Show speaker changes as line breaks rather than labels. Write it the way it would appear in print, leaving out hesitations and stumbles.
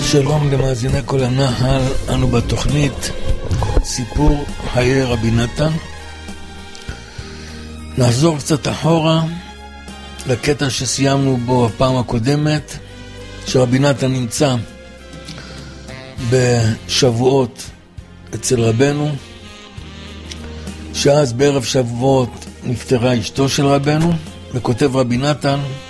שלום למאזיני כל הנהל, אנו בתוכנית סיפור חיי רבי נתן. נחזור קצת אחורה לקטע שסיימנו בו הפעם הקודמת, שרבי נתן נמצא בשבועות אצל רבנו, שאז בערב שבועות נפטרה אשתו של רבנו, וכותב רבי נתן